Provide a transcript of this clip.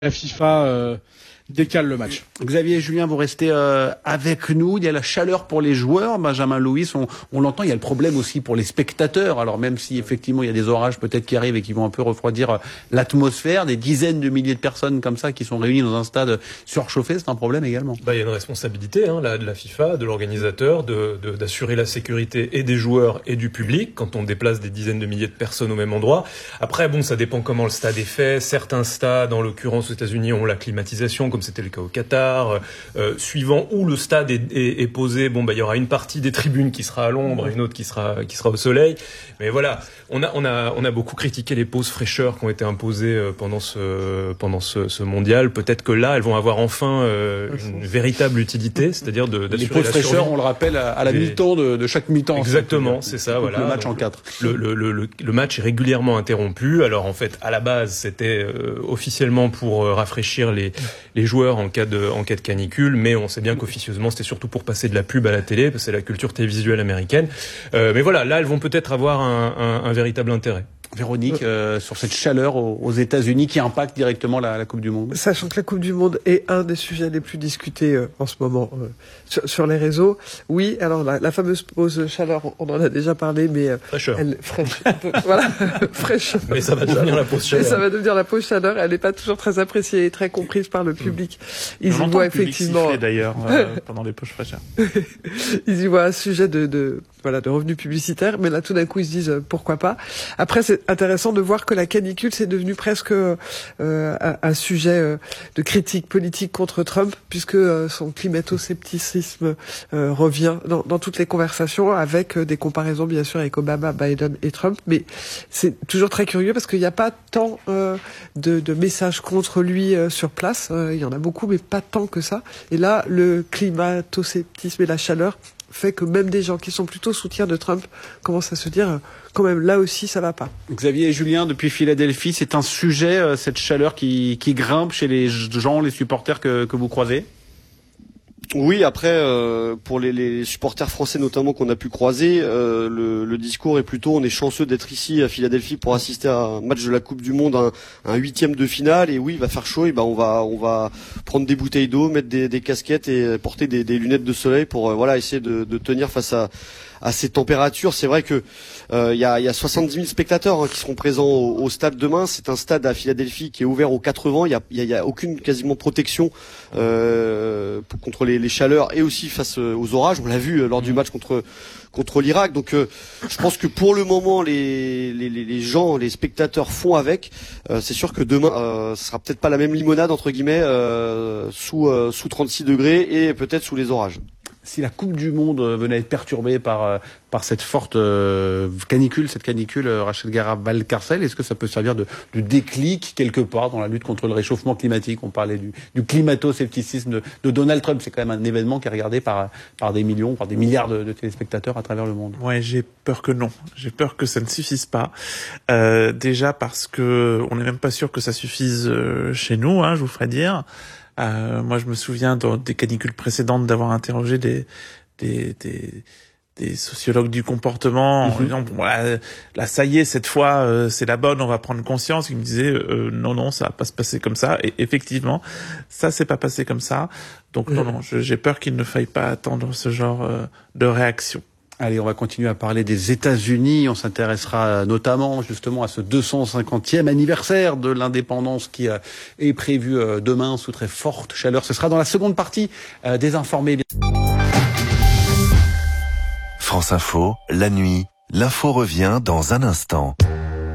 La FIFA décale le match. Xavier et Julien, vous restez avec nous. Il y a la chaleur pour les joueurs. Benjamin Louis, on l'entend, il y a le problème aussi pour les spectateurs. Alors même si effectivement il y a des orages peut-être qui arrivent et qui vont un peu refroidir l'atmosphère, des dizaines de milliers de personnes comme ça qui sont réunies dans un stade surchauffé, c'est un problème également. Il y a une responsabilité de la FIFA, de l'organisateur, d'assurer la sécurité et des joueurs et du public quand on déplace des dizaines de milliers de personnes au même endroit. Après, ça dépend comment le stade est fait. Certains stades, en l'occurrence aux États-Unis, ont la climatisation, comme c'était le cas au Qatar. Suivant où le stade est posé, il y aura une partie des tribunes qui sera à l'ombre et une autre qui sera au soleil. Mais voilà, on a beaucoup critiqué les pauses fraîcheurs qui ont été imposées pendant ce mondial. Peut-être que là, elles vont avoir enfin une véritable utilité, c'est-à-dire d'assurer les pauses fraîcheurs, on le rappelle, à la mi-temps de chaque mi-temps. Exactement, c'est ça. Voilà. Le match en 4. Le match est régulièrement interrompu. Alors en fait, à la base, c'était officiellement pour rafraîchir les joueurs en cas de canicule, mais on sait bien qu'officieusement c'était surtout pour passer de la pub à la télé, parce que c'est la culture télévisuelle américaine. Mais voilà, là elles vont peut-être avoir un véritable intérêt. Véronique, sur cette chaleur aux États-Unis qui impacte directement la Coupe du Monde. Sachant que la Coupe du Monde est un des sujets les plus discutés en ce moment sur les réseaux. Oui, alors la fameuse pause chaleur, on en a déjà parlé, mais fraîcheur. Voilà, fraîche. Mais ça va devenir la pause chaleur. Mais ça va devenir la pause chaleur. Elle n'est pas toujours très appréciée et très comprise par le public. Ils y voient effectivement. D'ailleurs pendant les pauses fraîcheurs. Ils y voient un sujet de revenus publicitaires, mais là tout d'un coup ils se disent pourquoi pas. Après c'est intéressant de voir que la canicule c'est devenu presque un sujet de critique politique contre Trump, puisque son climato-scepticisme revient dans toutes les conversations, avec des comparaisons bien sûr avec Obama, Biden et Trump, mais c'est toujours très curieux parce qu'il n'y a pas tant de messages contre lui sur place. Il y en a beaucoup, mais pas tant que ça. Et là, le climato-sceptisme et la chaleur fait que même des gens qui sont plutôt soutiens de Trump commencent à se dire quand même là aussi ça va pas. Xavier et Julien, depuis Philadelphie, c'est un sujet, cette chaleur qui grimpe chez les gens, les supporters que vous croisez? Oui, après pour les supporters français notamment qu'on a pu croiser, le discours est plutôt on est chanceux d'être ici à Philadelphie pour assister à un match de la Coupe du Monde, un huitième de finale, et oui, il va faire chaud, et on va prendre des bouteilles d'eau, mettre des casquettes et porter des lunettes de soleil pour essayer de tenir face à ces températures. C'est vrai que il y a 70 000 spectateurs qui seront présents au stade demain. C'est un stade à Philadelphie qui est ouvert aux 4 vents. Il y a aucune quasiment protection contre les chaleurs et aussi face aux orages. On l'a vu lors du match contre l'Irak. Donc je pense que pour le moment les gens, les spectateurs font avec. C'est sûr que demain ce sera peut-être pas la même limonade entre guillemets sous 36 degrés et peut-être sous les orages. Si la Coupe du Monde venait à être perturbée par cette forte canicule, Rachel Garab-Valcarcel, est-ce que ça peut servir de déclic quelque part dans la lutte contre le réchauffement climatique? On parlait du climato-scepticisme de Donald Trump. C'est quand même un événement qui est regardé par des millions, par des milliards de téléspectateurs à travers le monde. Ouais, j'ai peur que non. J'ai peur que ça ne suffise pas. Déjà parce que on n'est même pas sûr que ça suffise chez nous, je vous ferai dire. Moi, je me souviens dans des canicules précédentes d'avoir interrogé des sociologues du comportement en disant là ça y est, cette fois c'est la bonne, on va prendre conscience. Ils me disaient non, ça va pas se passer comme ça. Et effectivement, ça s'est pas passé comme ça. Donc non, j'ai peur qu'il ne faille pas attendre ce genre de réaction. Allez, on va continuer à parler des États-Unis. On s'intéressera notamment justement à ce 250e anniversaire de l'indépendance qui est prévu demain sous très forte chaleur. Ce sera dans la seconde partie des Informés. France Info, la nuit, l'info revient dans un instant.